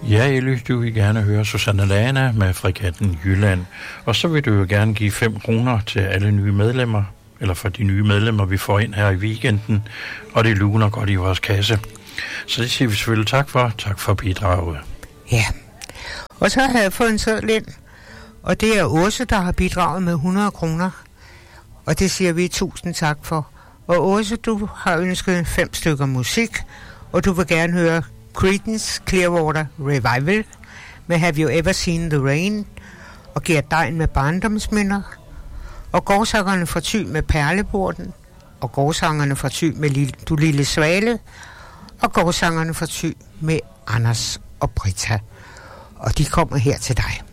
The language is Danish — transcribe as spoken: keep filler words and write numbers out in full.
Ja, Elly, du vil gerne høre Susanne Lana med Frikatten Jylland. Og så vil du jo gerne give fem kroner til alle nye medlemmer, eller for de nye medlemmer, vi får ind her i weekenden. Og det luner godt i vores kasse. Så det siger vi selvfølgelig tak for. Tak for bidraget. Ja. Og så har jeg fået en seddel ind. Og det er Åse, der har bidraget med hundrede kroner. Og det siger vi tusind tak for. Og Åse, du har ønsket fem stykker musik. Og du vil gerne høre Creedence Clearwater Revival med Have You Ever Seen the Rain, og Gert Dein med Barndomsminder, og Gårdsangerne fra Thy med Perleporten, og Gårdsangerne fra Thy med Lille, Du Lille Svale, og Gårdsangerne fra Thy med Anders og Britta. Og de kommer her til dig.